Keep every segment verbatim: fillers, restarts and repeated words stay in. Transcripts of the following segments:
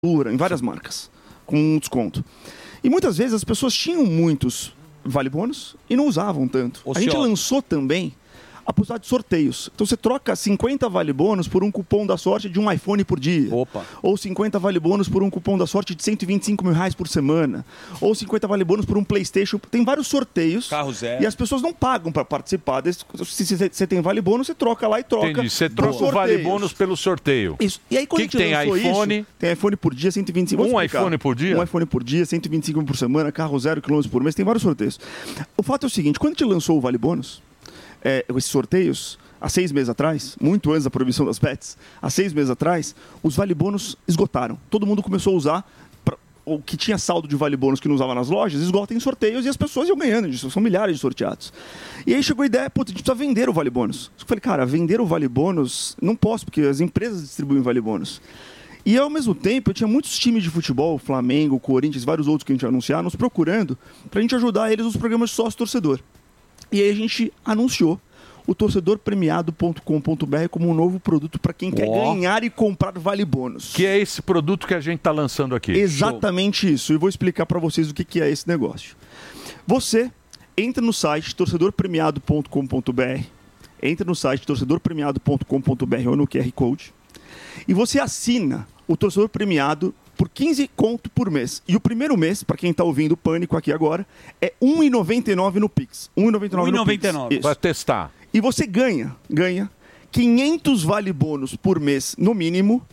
em várias marcas, com um desconto. E muitas vezes as pessoas tinham muitos vale bônus e não usavam tanto. Ô, a gente senhor. lançou também a possibilidade de sorteios. Então você troca cinquenta vale bônus por um cupom da sorte de um iPhone por dia. Opa. Ou cinquenta vale bônus por um cupom da sorte de cento e vinte e cinco mil reais por semana. Ou cinquenta vale bônus por um PlayStation. Tem vários sorteios. Carro zero. E as pessoas não pagam para participar. Desse, se você tem vale bônus, você troca lá e troca. Entendi. Você por troca o vale sorteios. bônus pelo sorteio. Isso. E aí quando Que a que gente tem lançou iPhone? Isso, tem iPhone por dia, cento e vinte e cinco. Um Vou explicar. iPhone por dia? Um iPhone por dia, cento e vinte e cinco por semana, carro zero quilômetros por mês, tem vários sorteios. O fato é o seguinte, quando a gente lançou o Vale Bônus, é, esses sorteios, há seis meses atrás, muito antes da proibição das bets, há seis meses atrás, os Vale Bônus esgotaram. Todo mundo começou a usar, pra, o que tinha saldo de Vale Bônus que não usava nas lojas, esgota em sorteios e as pessoas iam ganhando disso, são milhares de sorteados. E aí chegou a ideia, putz, a gente precisa vender o Vale Bônus. Eu falei, cara, vender o Vale Bônus, não posso, porque as empresas distribuem Vale Bônus. E ao mesmo tempo, eu tinha muitos times de futebol, Flamengo, Corinthians, vários outros que a gente ia anunciar, nos procurando para a gente ajudar eles nos programas de sócio-torcedor. E aí a gente anunciou o torcedor premiado ponto com ponto b r como um novo produto para quem quer Ó. ganhar e comprar Vale Bônus. Que é esse produto que a gente está lançando aqui. Exatamente isso. E vou explicar para vocês o que que é esse negócio. Você entra no site torcedor premiado ponto com ponto b r, entra no site torcedor premiado ponto com ponto b r ou no Q R Code, e você assina o torcedor premiado por quinze conto por mês. E o primeiro mês, para quem está ouvindo o Pânico aqui agora, é um real e noventa e nove centavos no Pix. um real e noventa e nove centavos um real e noventa e nove. no Pix. Para Isso. testar. E você ganha, ganha quinhentos vale bônus por mês no mínimo,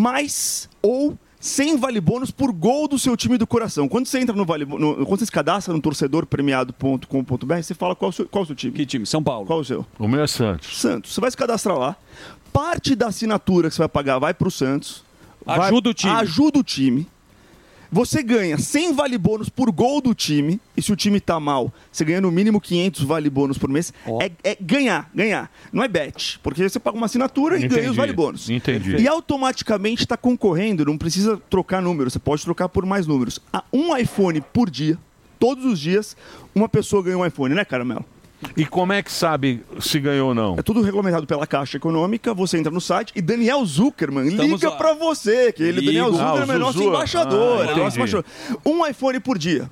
mais ou cem vale bônus por gol do seu time do coração. Quando você entra no vale no, quando você se cadastra no torcedor premiado ponto com ponto b r, você fala qual é o seu, qual é o seu time. Que time? São Paulo. Qual é o seu? O meu é Santos. Santos. Você vai se cadastrar lá. Parte da assinatura que você vai pagar vai para o Santos. Vai- Ajuda o time. Ajuda o time. Você ganha cem vale bônus por gol do time. E se o time tá mal, você ganha no mínimo quinhentos vale bônus por mês. Ó. É, é ganhar, ganhar. Não é bet. Porque você paga uma assinatura e Entendi. ganha os vale bônus. Entendi. E automaticamente está concorrendo, não precisa trocar números, você pode trocar por mais números. A um iPhone por dia, todos os dias, uma pessoa ganha um iPhone, né, Caramelo? E como é que sabe se ganhou ou não? É tudo regulamentado pela Caixa Econômica, você entra no site e Daniel Zuckerman Estamos liga lá. pra você, que ele, Ligo. Daniel Zuckerman Ah, o é nosso Zuzu. embaixador. Ah, é nosso entendi. embaixador. Um iPhone por dia.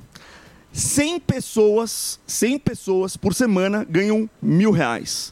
cem pessoas, cem pessoas por semana ganham mil reais.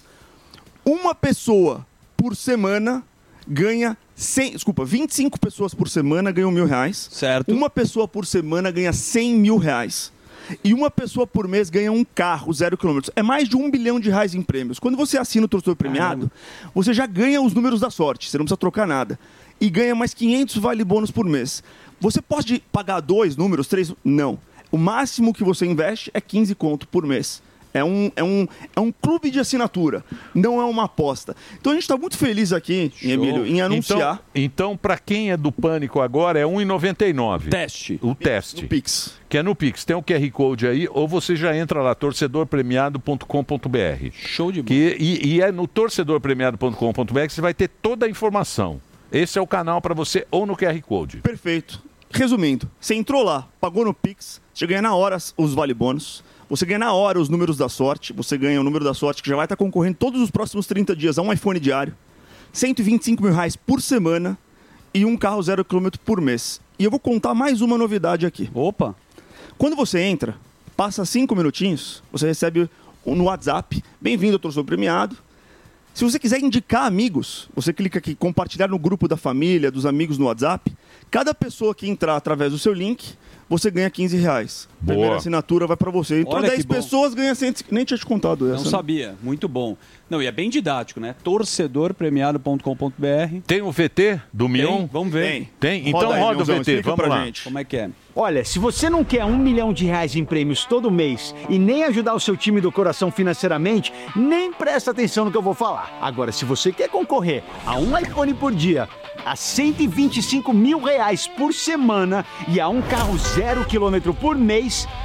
Uma pessoa por semana ganha cem, desculpa, vinte e cinco pessoas por semana ganham mil reais. Certo. Uma pessoa por semana ganha cem mil reais. E uma pessoa por mês ganha um carro zero quilômetros. É mais de um bilhão de reais em prêmios. Quando você assina o torcedor premiado, você já ganha os números da sorte. Você não precisa trocar nada. E ganha mais quinhentos vale bônus por mês. Você pode pagar dois números, três? Não. O máximo que você investe é quinze conto por mês. É um, é, um, é um clube de assinatura, não é uma aposta. Então a gente está muito feliz aqui, Emílio, em anunciar. Então, então para quem é do Pânico agora, é um real e noventa e nove. Teste. O teste. No Pix. Que é no Pix. Tem o Q R Code aí, ou você já entra lá, torcedor premiado ponto com ponto b r. Show de bola. Que, e, e é no torcedor premiado ponto com ponto b r que você vai ter toda a informação. Esse é o canal para você, ou no Q R Code. Perfeito. Resumindo, você entrou lá, pagou no Pix, você ganha na hora os vale bônus, você ganha na hora os números da sorte, você ganha o número da sorte que já vai estar concorrendo todos os próximos trinta dias a um iPhone diário, cento e vinte e cinco mil reais por semana e um carro zero quilômetro por mês. E eu vou contar mais uma novidade aqui. Opa. Quando você entra, passa cinco minutinhos, você recebe no WhatsApp, bem-vindo ao torcedor premiado. Se você quiser indicar amigos, você clica aqui, compartilhar no grupo da família, dos amigos no WhatsApp. Cada pessoa que entrar através do seu link, você ganha quinze reais. Boa. Primeira assinatura vai para você. Então Olha dez que bom. pessoas ganham cem. Nem tinha te contado essa. Não né? sabia. Muito bom. Não, e é bem didático, né? torcedor premiado ponto com ponto b r. Tem o V T do Mion? Tem? Vamos ver. Tem. Tem? Então Roda aí, roda o Mionzão, V T, explica vamos pra lá. gente. Como é que é? Olha, se você não quer um milhão de reais em prêmios todo mês e nem ajudar o seu time do coração financeiramente, nem presta atenção no que eu vou falar. Agora, se você quer concorrer a um iPhone por dia, a cento e vinte e cinco mil reais por semana e a um carro zero quilômetro por mês,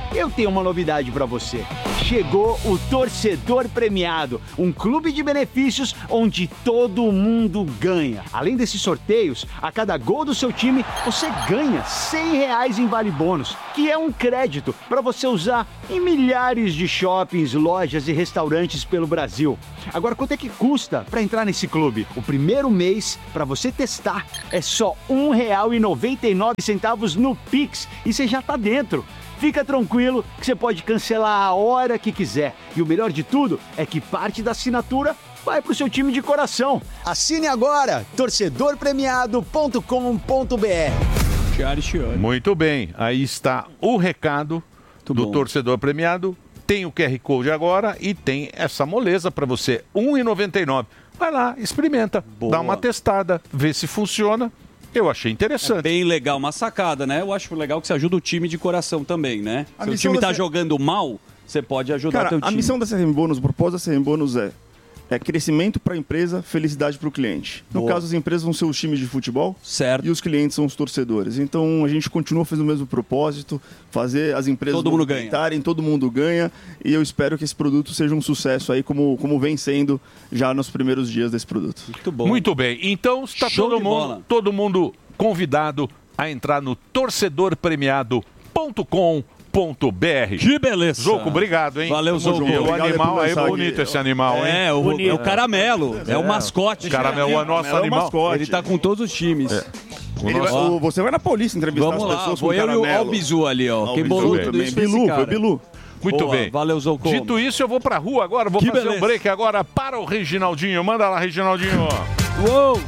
Eu tenho uma novidade pra você. Chegou o Torcedor Premiado, um clube de benefícios onde todo mundo ganha. Além desses sorteios, a cada gol do seu time, você ganha cem reais em Vale Bônus, que é um crédito para você usar em milhares de shoppings, lojas e restaurantes pelo Brasil. Agora, quanto é que custa para entrar nesse clube? O primeiro mês, para você testar, é só um real e noventa e nove centavos no Pix e você já tá dentro. Fica tranquilo que você pode cancelar a hora que quiser. E o melhor de tudo é que parte da assinatura vai pro seu time de coração. Assine agora, torcedor premiado ponto com ponto b r. Muito bem, aí está o recado Muito do bom. torcedor premiado. Tem o Q R Code agora e tem essa moleza para você, um real e noventa e nove centavos. Vai lá, experimenta, Boa. dá uma testada, vê se funciona. Eu achei interessante. É bem legal, uma sacada, né? Eu acho legal que você ajuda o time de coração também, né? A Se o missão time tá da- jogando mal, você pode ajudar Cara, teu a time. missão da C R M Bônus, o propósito da C R M Bônus é, é crescimento para a empresa, felicidade para o cliente. No Boa. caso, as empresas vão ser os times de futebol Certo. e os clientes são os torcedores. Então, a gente continua fazendo o mesmo propósito, fazer as empresas Todo mundo ganha. movimentarem, todo mundo ganha, e eu espero que esse produto seja um sucesso aí, como, como vem sendo já nos primeiros dias desse produto. Muito bom. Muito bem, então está Show todo de mundo, bola. todo mundo convidado a entrar no torcedor premiado ponto com ponto b r. Que beleza. Zoco, obrigado, hein? Valeu, Tamo Zoco. junto. E o Obrigado animal por aí, lançar bonito aqui. esse animal, hein? É, o, é o caramelo, é, o mascote. Caramelo é o nosso É o animal. mascote. Ele tá com todos os times. O Ele nosso- vai- o- você vai na Paulista entrevistar Vamos as lá, pessoas vou com eu e o caramelo. Albizu ali, ó. Ah, o Quem Bizu bolou também. tudo isso foi esse Bilu, cara. foi Bilu. Muito Boa, bem. valeu, Zouco. Dito isso, eu vou pra rua agora, vou Que fazer beleza. um break agora para o Reginaldinho. Manda lá, Reginaldinho. Uou!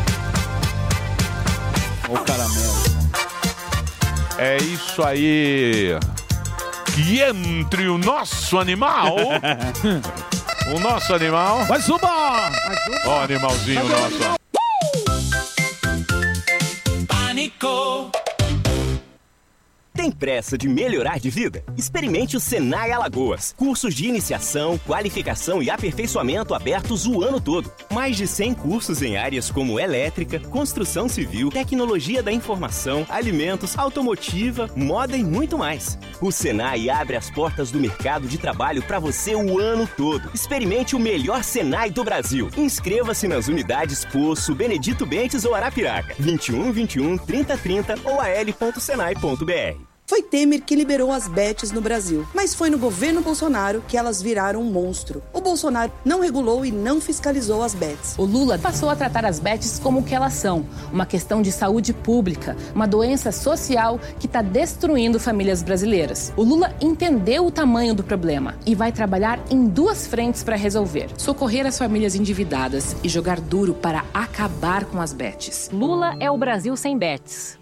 Ó o caramelo. É isso aí. Que entre o nosso animal. O nosso animal. Vai suba! Ó, o animalzinho nosso. ó. Pânico. Tem pressa de melhorar de vida? Experimente o Senai Alagoas. Cursos de iniciação, qualificação e aperfeiçoamento abertos o ano todo. Mais de cem cursos em áreas como elétrica, construção civil, tecnologia da informação, alimentos, automotiva, moda e muito mais. O Senai abre as portas do mercado de trabalho para você o ano todo. Experimente o melhor Senai do Brasil. Inscreva-se nas unidades Poço, Benedito Bentes ou Arapiraca. vinte e um, vinte e um, trinta, trinta ou a l ponto senai ponto b r. Foi Temer que liberou as bets no Brasil, mas foi no governo Bolsonaro que elas viraram um monstro. O Bolsonaro não regulou e não fiscalizou as bets. O Lula passou a tratar as bets como o que elas são, uma questão de saúde pública, uma doença social que está destruindo famílias brasileiras. O Lula entendeu o tamanho do problema e vai trabalhar em duas frentes para resolver: socorrer as famílias endividadas e jogar duro para acabar com as bets. Lula é o Brasil sem bets.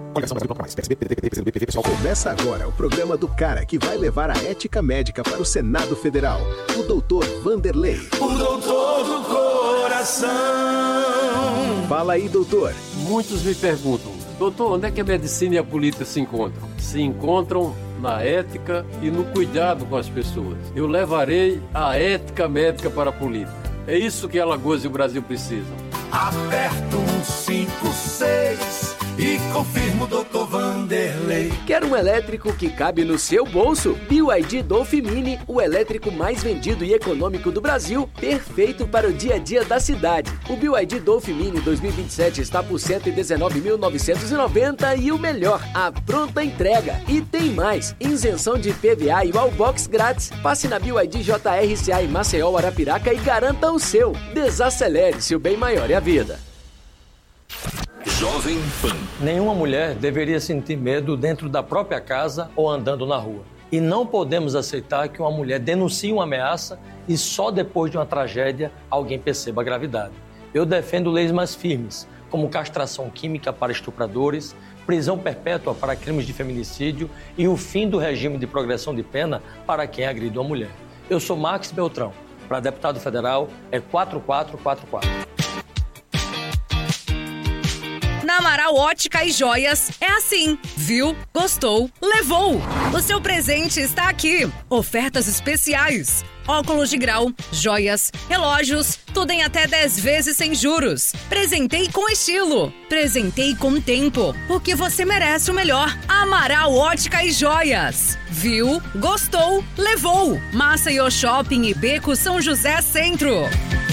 Começa agora o programa do cara que vai levar a ética médica para o Senado Federal, o doutor Vanderlei. O doutor do coração. Fala aí, doutor. Muitos me perguntam, doutor, onde é que a medicina e a política se encontram? Se encontram na ética e no cuidado com as pessoas. Eu levarei a ética médica para a política. É isso que Alagoas e o Brasil precisam. Aperto um cinco seis e confirmo o doutor Vanderlei. Quer um elétrico que cabe no seu bolso? B Y D Dolph Mini, o elétrico mais vendido e econômico do Brasil, perfeito para o dia a dia da cidade. O B Y D Dolph Mini dois mil e vinte e sete está por cento e dezenove mil novecentos e noventa reais e o melhor, a pronta entrega. E tem mais, isenção de I P V A e Wallbox grátis. Passe na B Y D J R C A em Maceió, Arapiraca e garanta o seu. Desacelere, se o bem maior é a vida. Jovem Pan. Nenhuma mulher deveria sentir medo dentro da própria casa ou andando na rua. E não podemos aceitar que uma mulher denuncie uma ameaça e só depois de uma tragédia alguém perceba a gravidade. Eu defendo leis mais firmes, como castração química para estupradores, prisão perpétua para crimes de feminicídio e o fim do regime de progressão de pena para quem agride uma mulher. Eu sou Max Beltrão. Para deputado federal é quatro quatro quatro quatro. Na Amaral Amaral Ótica e Joias é assim. Viu? Gostou? Levou! O seu presente está aqui. Ofertas especiais. Óculos de grau, joias, relógios, tudo em até dez vezes sem juros. Presentei com estilo. Presentei com tempo. Porque você merece o melhor. Amaral Ótica e Joias. Viu? Gostou? Levou! Maceió Shopping e Beco São José Centro.